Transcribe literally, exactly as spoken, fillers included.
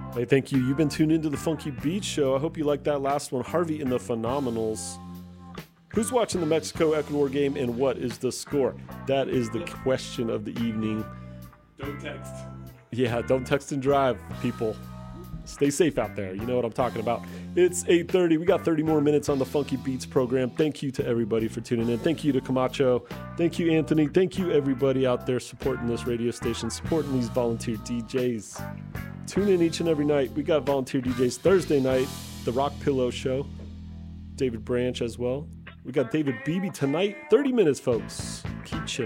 Hey, thank you. You've been tuned into the Funky Beach Show. I hope you liked that last one. Harvey and the Phenomenals. Who's watching the Mexico-Ecuador game and what is the score? That is the question of the evening. Don't text. Yeah, don't text and drive, people. Stay safe out there. You know what I'm talking about. It's eight thirty. We got thirty more minutes on the Funky Beats program. Thank you to everybody for tuning in. Thank you to Camacho. Thank you, Anthony. Thank you, everybody out there supporting this radio station, supporting these volunteer D Js. Tune in each and every night. We got volunteer D Js Thursday night, the Rock Pillow Show. David Branch as well. We got David Beebe tonight. thirty minutes, folks. Keep chilling.